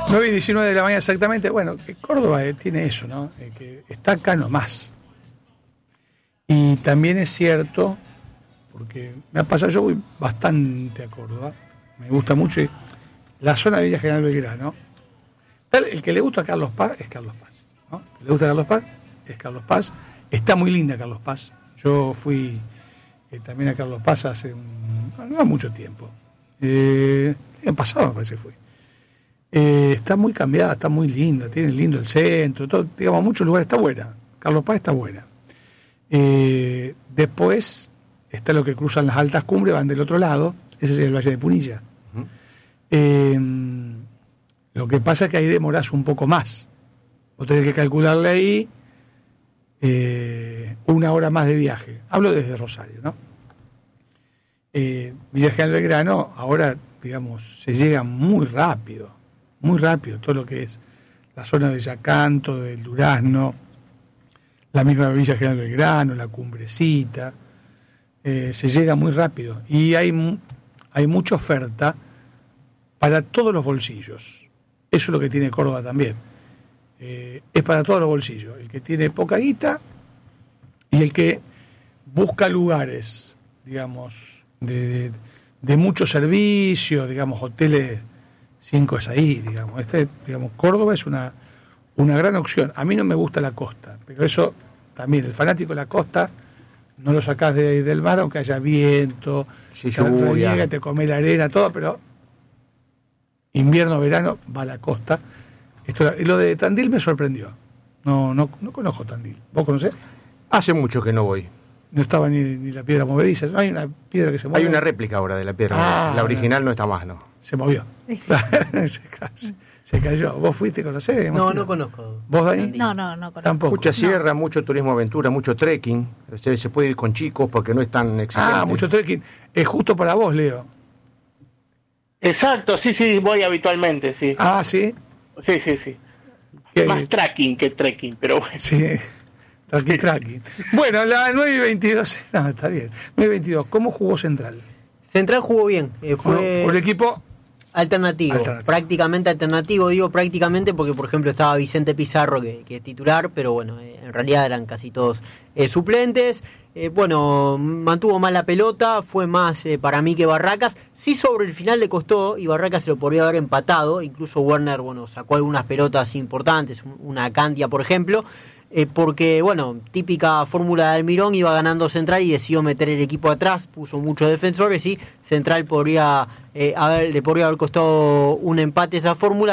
9:19 de la mañana exactamente. Bueno, que Córdoba tiene eso, ¿no? Que está acá nomás. Y también es cierto, porque me ha pasado, yo voy bastante a Córdoba, me gusta mucho, y la zona de Villa General Belgrano, el que le gusta a Carlos Paz es Carlos Paz, ¿no? El que le gusta a Carlos Paz es Carlos Paz. Está muy linda Carlos Paz. Yo fui también a Carlos Paz hace no mucho tiempo. El año pasado me parece que fui. Está muy cambiada, está muy linda, tiene lindo el centro, todo, digamos, muchos lugares, está buena. Carlos Paz está buena. Después está lo que cruzan las altas cumbres, van del otro lado, ese es el Valle de Punilla. Lo que pasa es que ahí demorás un poco más. Vos tenés que calcularle ahí 1 hora más de viaje. Hablo desde Rosario, ¿no? Villa General Belgrano ahora, digamos, se llega muy rápido, todo lo que es la zona de Yacanto, del Durazno, la misma Villa General Belgrano, la Cumbrecita, se llega muy rápido y hay mucha oferta para todos los bolsillos. Eso es lo que tiene Córdoba también. Es para todos los bolsillos. El que tiene poca guita y el que busca lugares, digamos, de mucho servicio, digamos, hoteles 5 es ahí, digamos. Digamos, Córdoba es una gran opción. A mí no me gusta la costa, pero eso también, el fanático de la costa no lo sacás del mar, aunque haya viento, sí, te come la arena, todo, pero invierno, verano, va a la costa. Lo de Tandil me sorprendió. No conozco Tandil. ¿Vos conocés? Hace mucho que no voy. No estaba ni la piedra movediza. No hay una piedra que se mueve. Hay una réplica ahora de la piedra. La original no está más, ¿no? Se movió. Se cayó. ¿Vos fuiste, conocés? No conozco. ¿Vos, Dani? No conozco. Tampoco. Mucha sierra, mucho turismo aventura, mucho trekking. Se puede ir con chicos porque no es tan exigente. Mucho trekking. Es justo para vos, Leo. Exacto, sí, voy habitualmente, sí. ¿Sí? Sí. Más tracking que trekking, pero bueno. Sí, tracking. Bueno, la 9:22, no, está bien. 9:22, ¿cómo jugó Central? Central jugó bien. Fue por el equipo alternativo, prácticamente alternativo. Digo prácticamente porque, por ejemplo, estaba Vicente Pizarro, que es titular, pero bueno, en realidad eran casi todos suplentes. Mantuvo más la pelota, fue más para mí que Barracas. Sí, sobre el final le costó y Barracas se lo podría haber empatado. Incluso Werner, sacó algunas pelotas importantes, una Candia, por ejemplo. Porque, típica fórmula de Almirón, iba ganando Central y decidió meter el equipo atrás, puso muchos defensores y Central le podría haber costado un empate esa fórmula.